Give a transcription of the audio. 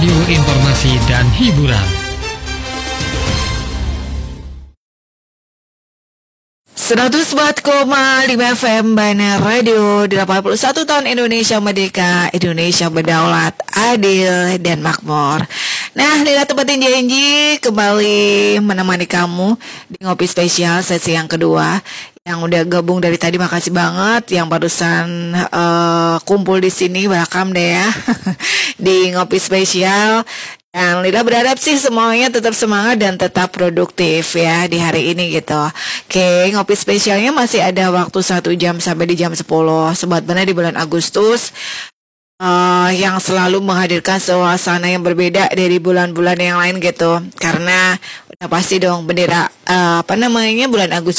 Radio Informasi dan Hiburan. 104,5 FM Bana Radio 81 tahun Indonesia Merdeka, Indonesia berdaulat, adil dan makmur. Nah, Lila tempatin janji kembali menemani kamu di Ngopi Spesial sesi yang kedua. Yang udah gabung dari tadi makasih banget. Yang barusan kumpul di sini welcome deh ya di Ngopi Spesial. Dan Lila berharap sih semuanya tetap semangat dan tetap produktif ya di hari ini gitu. Oke, Ngopi Spesialnya masih ada waktu 1 jam sampai di jam 10. Sobat Bana di bulan Agustus yang selalu menghadirkan suasana yang berbeda dari bulan-bulan yang lain gitu. Karena udah pasti dong bendera bulan Agustus